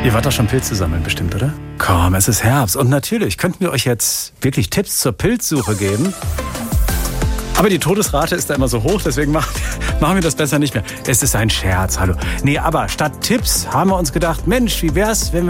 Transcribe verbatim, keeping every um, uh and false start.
Ihr wart doch schon Pilze sammeln bestimmt, oder? Komm, es ist Herbst. Und natürlich könnten wir euch jetzt wirklich Tipps zur Pilzsuche geben. Aber die Todesrate ist da immer so hoch, deswegen machen, machen wir das besser nicht mehr. Es ist ein Scherz, hallo. Nee, aber statt Tipps haben wir uns gedacht, Mensch, wie wär's, wenn wir